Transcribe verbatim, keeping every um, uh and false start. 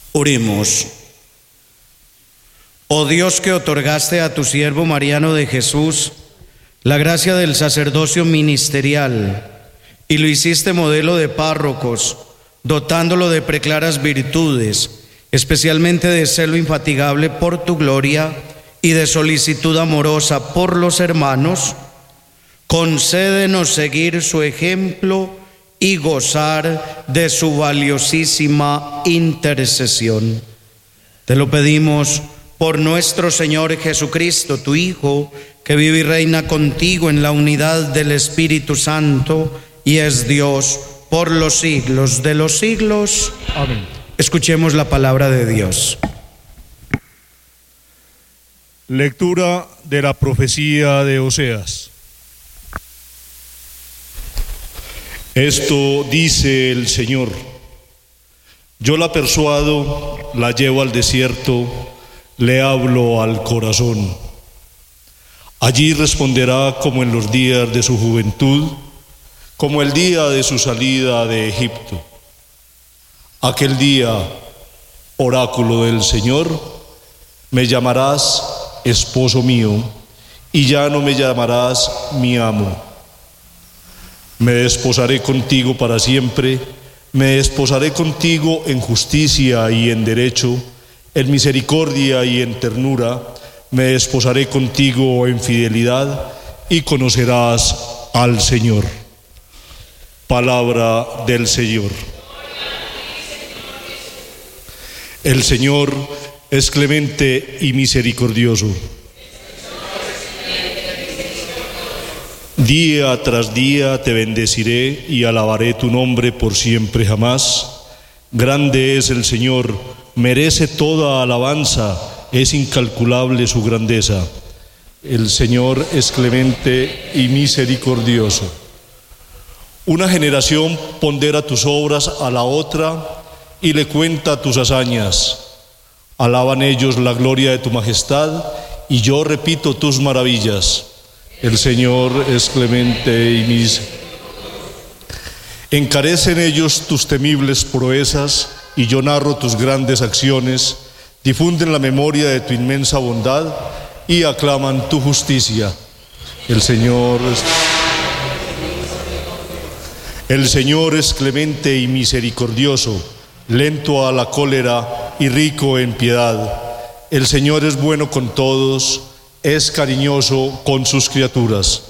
Oremos. Oh Dios, que otorgaste a tu siervo Mariano de Jesús la gracia del sacerdocio ministerial y lo hiciste modelo de párrocos, dotándolo de preclaras virtudes, especialmente de celo infatigable por tu gloria y de solicitud amorosa por los hermanos, concédenos seguir su ejemplo y gozar de su valiosísima intercesión. Te lo pedimos por nuestro Señor Jesucristo, tu Hijo, que vive y reina contigo en la unidad del Espíritu Santo y es Dios por los siglos de los siglos. Amén. Escuchemos la palabra de Dios. Lectura de la profecía de Oseas. Esto dice el Señor: yo la persuado, la llevo al desierto, le hablo al corazón. Allí responderá como en los días de su juventud, como el día de su salida de Egipto. Aquel día, oráculo del Señor, me llamarás esposo mío, y ya no me llamarás mi amo. Me desposaré contigo para siempre, me desposaré contigo en justicia y en derecho, en misericordia y en ternura, me desposaré contigo en fidelidad, y conocerás al Señor. Palabra del Señor. El Señor es clemente y misericordioso. Día tras día te bendeciré y alabaré tu nombre por siempre jamás. Grande es el Señor, merece toda alabanza, es incalculable su grandeza. El Señor es clemente y misericordioso. Una generación pondera tus obras a la otra y le cuenta tus hazañas. Alaban ellos la gloria de tu majestad y yo repito tus maravillas. El Señor es clemente y misericordioso. Encarecen ellos tus temibles proezas y yo narro tus grandes acciones. Difunden la memoria de tu inmensa bondad y aclaman tu justicia. El Señor es... El Señor es clemente y misericordioso, lento a la cólera y rico en piedad. El Señor es bueno con todos, es cariñoso con sus criaturas.